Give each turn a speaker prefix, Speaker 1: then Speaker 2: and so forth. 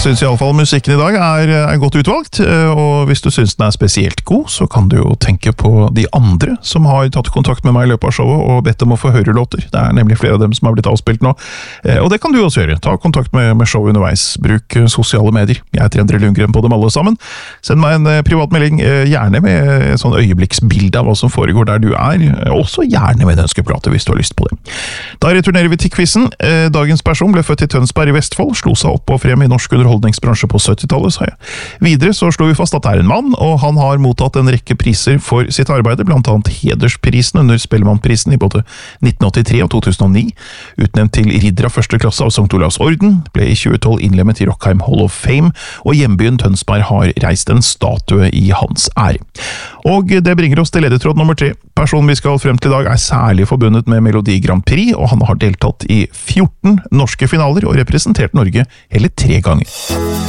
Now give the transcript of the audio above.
Speaker 1: synes I alle fall musikken I dag er godt utvalgt, og hvis du synes den spesielt god, så kan du jo tenke på de andre som har tatt kontakt med meg I løpet av showet og bedt om å få høre låter. Det nemlig flere av dem som har blitt avspilt nå, og det kan du også gjøre. Ta kontakt med showet underveis. Bruk sosiale medier. Jeg heter Endre Lundgren på dem alle sammen. Send meg en privat melding, gjerne med et sånn øyeblikksbilde av hva som foregår der du også gjerne med en ønskeplate hvis du har lyst på det. Da returnerer vi til quizen. Dagens person ble født I Tønsberg I Vestfold, slo seg opp og frem I norsk underholdningsbransje på 70-tallet, sa jeg. Videre så slår vi fast at det en mann, og han har mottatt en rekke priser for sitt arbeid, blant annet hedersprisen under Spellemannprisen I både 1983 og 2009, utnevnt til ridder av første klasse av Sankt Olavs Orden, ble I 2012 innlemmet I Rockheim Hall of Fame, og hjembyen Tønsberg har reist en statue I hans ære. Og det bringer oss til ledetråd nummer 3. Personen vi skal frem til I dag særlig forbundet med Melodi Grand Prix, og han har deltatt I 14 norske finaler og representert Norge hele 3 ganger.